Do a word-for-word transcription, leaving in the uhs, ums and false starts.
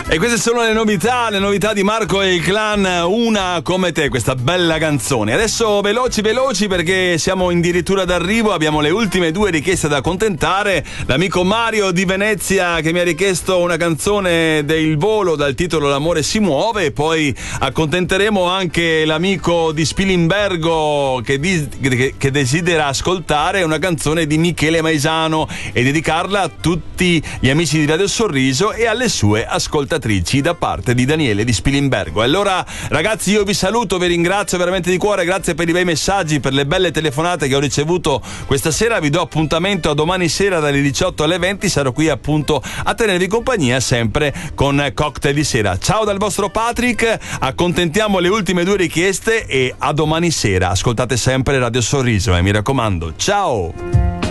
E queste sono le novità, le novità di Marco e il Clan, Una come te, questa bella canzone. Adesso veloci veloci perché siamo addirittura d'arrivo, abbiamo le ultime due richieste da accontentare. L'amico Mario di Venezia che mi ha richiesto una canzone del Volo dal titolo L'amore si muove, e poi accontenteremo anche l'amico di Spilimbergo che, di, che, che desidera ascoltare una canzone di Michele Maisano e dedicarla a tutti gli amici di Radio Sorriso e alle sue ascoltatrici da parte di Daniele di Spilimbergo. Allora ragazzi, io vi saluto, vi ringrazio veramente di cuore, grazie per i bei messaggi, per le belle telefonate che ho ricevuto questa sera. Vi do appuntamento a domani sera dalle diciotto alle venti, sarò qui appunto a tenervi compagnia sempre con Cocktail di Sera. Ciao dal vostro Patrick, accontentiamo le ultime due richieste e a domani sera. Ascoltate sempre Radio Sorriso e mi raccomando, ciao!